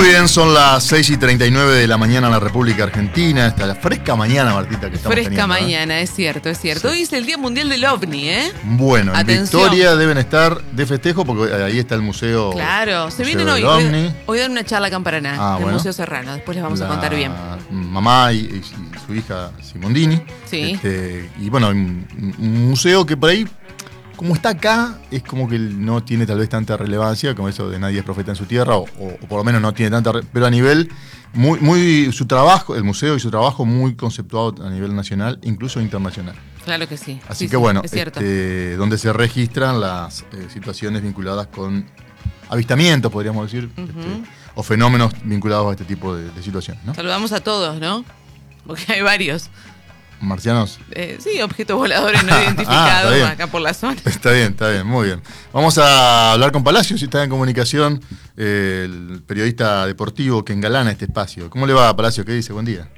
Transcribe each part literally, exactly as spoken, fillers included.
Muy bien, son las seis y treinta y nueve de la mañana en la República Argentina. Está la fresca mañana, Martita, que estamos Fresca teniendo, mañana, ¿eh? es cierto, es cierto. Sí. Hoy es el Día Mundial del OVNI, ¿eh? Bueno, en Atención. Victoria deben estar de festejo porque ahí está el museo. Claro, se museo vienen del hoy. OVNI. Hoy, hoy dan una charla acá en Paraná, Ah, en el bueno. Museo Serrano. Después les vamos La a contar bien. Mamá y, y su hija Simondini. Sí. Este, y bueno, un, un museo que por ahí, como está acá, es como que no tiene tal vez tanta relevancia, como eso de nadie es profeta en su tierra, o, o, o por lo menos no tiene tanta, re- pero a nivel, muy, muy, su trabajo, el museo y su trabajo muy conceptuado a nivel nacional, incluso internacional. Claro que sí. Así Sí, que sí, bueno, es cierto. este, donde se registran las eh, situaciones vinculadas con avistamientos, podríamos decir, Ujú. este, o fenómenos vinculados a este tipo de, de situaciones, ¿no? Saludamos a todos, ¿no? Porque hay varios. Marcianos. Eh, sí, objetos voladores no Ah, identificados está bien. acá por la zona. Está bien, está bien, muy bien. Vamos a hablar con Palacio, si está en comunicación, eh, el periodista deportivo que engalana este espacio. ¿Cómo le va, Palacio? ¿Qué dice? Buen día.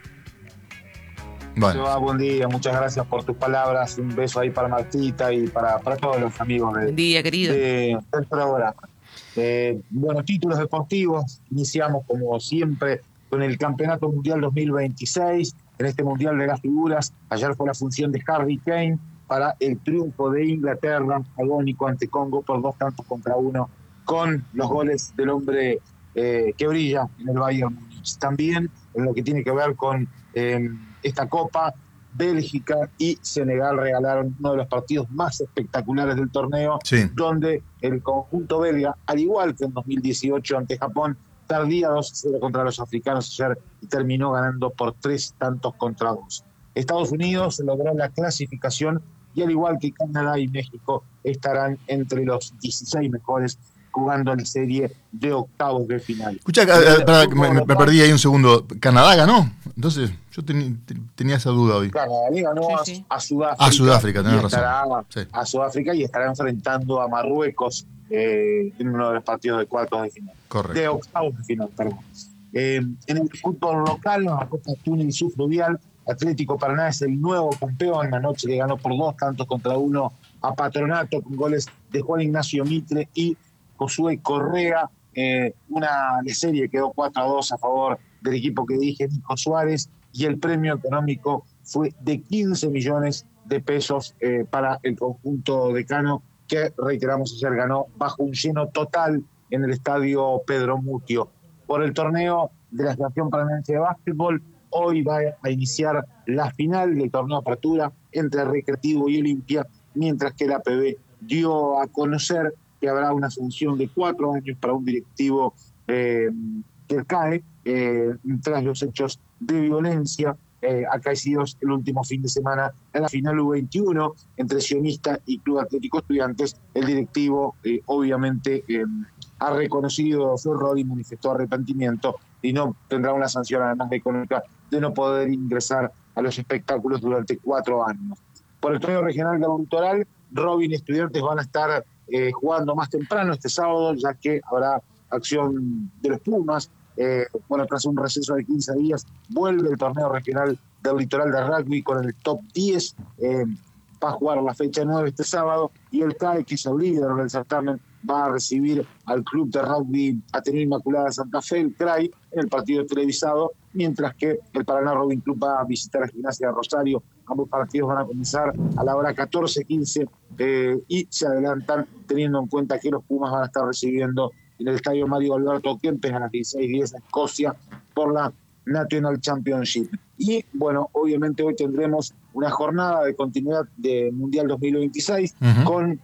Bueno. Va, buen día, muchas gracias por tus palabras. Un beso ahí para Martita y para, para todos los amigos de, Buen día, querido. de, del programa. Eh, bueno, títulos deportivos. Iniciamos como siempre con el Campeonato Mundial dos mil veintiséis. En este Mundial de las Figuras, ayer fue la función de Harry Kane para el triunfo de Inglaterra, agónico ante Congo por dos tantos contra uno, con los goles del hombre eh, que brilla en el Bayern Múnich. También en lo que tiene que ver con eh, esta Copa, Bélgica y Senegal regalaron uno de los partidos más espectaculares del torneo, Sí. donde el conjunto belga, al igual que en dos mil dieciocho ante Japón, perdía dos a cero contra los africanos ayer y terminó ganando por tres tantos contra dos. Estados Unidos logró la clasificación y al igual que Canadá y México estarán entre los dieciséis mejores jugando la serie de octavos de final. Escucha, eh, para, me, me perdí ahí un segundo. ¿Canadá ganó? Entonces, yo ten, tenía esa duda hoy. Canadá le ganó Sí, sí. a, a Sudáfrica. Ah, Sudáfrica, tenés y estará razón. Sí. A Sudáfrica y estará enfrentando a Marruecos eh, en uno de los partidos de cuartos de final. Correcto. De octavos de final, perdón. Eh, en el fútbol local, en la Copa Túnez y Subfluvial, Atlético Paraná es el nuevo campeón. Anoche le ganó por dos tantos contra uno a Patronato con goles de Juan Ignacio Mitre y Josué Correa. Eh, una serie quedó cuatro a dos a favor del equipo que dirige Nico Suárez y el premio económico fue de quince millones de pesos eh, para el conjunto decano que, reiteramos, ayer ganó bajo un lleno total en el estadio Pedro Mutio. Por el torneo de la Asociación Paranaense de Básquetbol, hoy va a iniciar la final del torneo Apertura entre Recreativo y Olimpia, mientras que la A P B dio a conocer que habrá una sanción de cuatro años para un directivo eh, que cae eh, tras los hechos de violencia eh, acaecidos el último fin de semana en la final U veintiuno entre Sionista y Club Atlético Estudiantes. El directivo eh, obviamente eh, ha reconocido su error y manifestó arrepentimiento y no tendrá una sanción además de económica de no poder ingresar a los espectáculos durante cuatro años. Por el torneo regional del Litoral, Robin y Estudiantes van a estar eh, jugando más temprano este sábado, ya que habrá acción de los Pumas. Eh, bueno, tras un receso de quince días, vuelve el torneo regional del Litoral de Rugby con el top diez. Eh, va a jugar la fecha nueve este sábado y el C A E, que es el líder del certamen, va a recibir al Club de Rugby Ateneo Inmaculada de Santa Fe, el C R A I, en el partido televisado, mientras que el Paraná Rugby Club va a visitar a Gimnasia de Rosario. Ambos partidos van a comenzar a la hora catorce quince eh, y se adelantan teniendo en cuenta que los Pumas van a estar recibiendo en el estadio Mario Alberto Kempes a las dieciséis diez en Escocia por la National Championship. Y bueno, obviamente hoy tendremos una jornada de continuidad de Mundial dos mil veintiséis uh-huh. con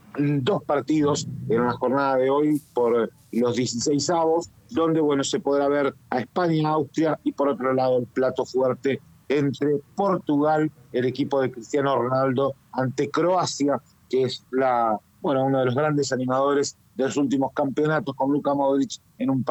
dos partidos en la jornada de hoy por los dieciséis avos, donde bueno, se podrá ver a España, Austria y por otro lado el plato fuerte entre Portugal, el equipo de Cristiano Ronaldo, ante Croacia, que es la bueno uno de los grandes animadores de los últimos campeonatos con Luka Modric en un